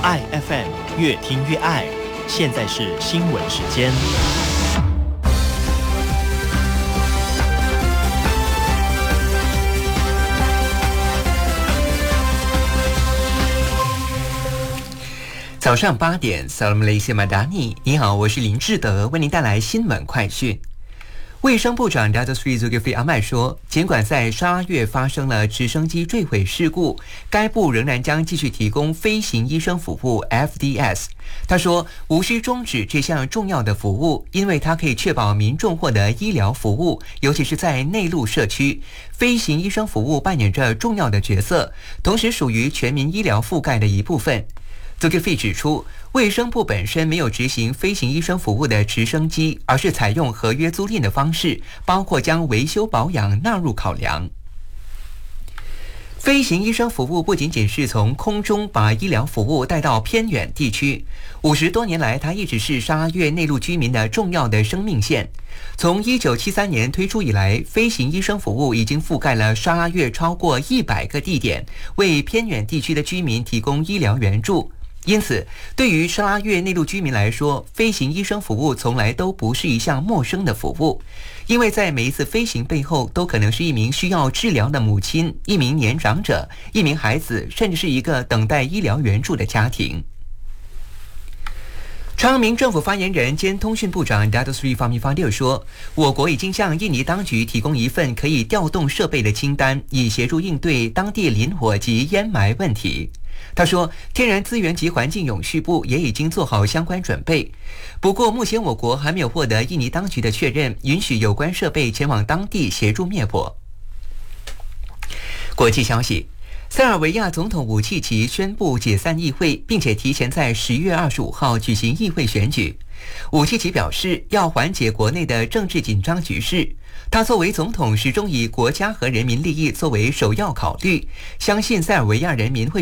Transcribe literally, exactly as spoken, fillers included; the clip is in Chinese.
爱 F M， 越听越爱。现在是新闻时间。 早上八点 Salam Malaysia Madani， 你好，我是林志德，为您带来新闻快讯。卫生部长 Datuk Seri Zulkifli Ahmad 说，尽管在沙拉越发生了直升机坠毁事故，该部仍然将继续提供飞行医生服务 F D S。他说，无需终止这项重要的服务，因为它可以确保民众获得医疗服务，尤其是在内陆社区。飞行医生服务扮演着重要的角色，同时属于全民医疗覆盖的一部分。Zulkifli 指出，卫生部本身没有执行飞行医生服务的直升机，而是采用合约租赁的方式，包括将维修保养纳入考量。飞行医生服务不仅仅是从空中把医疗服务带到偏远地区，五十多年来，它一直是沙拉越内陆居民的重要的生命线。从一九七三年推出以来，飞行医生服务已经覆盖了沙拉越超过一百个地点，为偏远地区的居民提供医疗援助。因此，对于沙拉越内陆居民来说，飞行医生服务从来都不是一项陌生的服务，因为在每一次飞行背后，都可能是一名需要治疗的母亲、一名年长者、一名孩子，甚至是一个等待医疗援助的家庭。昌明政府发言人兼通讯部长 Datuk Seri Fahmi Fadil 说，我国已经向印尼当局提供一份可以调动设备的清单，以协助应对当地林火及烟霾问题。他说，天然资源及环境永续部也已经做好相关准备，不过目前我国还没有获得印尼当局的确认，允许有关设备前往当地协助灭火。国际消息，塞尔维亚总统武契奇宣布解散议会，并且提前在十月二十五号举行议会选举。武契奇表示，要缓解国内的政治紧张局势。他作为总统，始终以国家和人民利益作为首要考虑，相信塞尔维亚人民会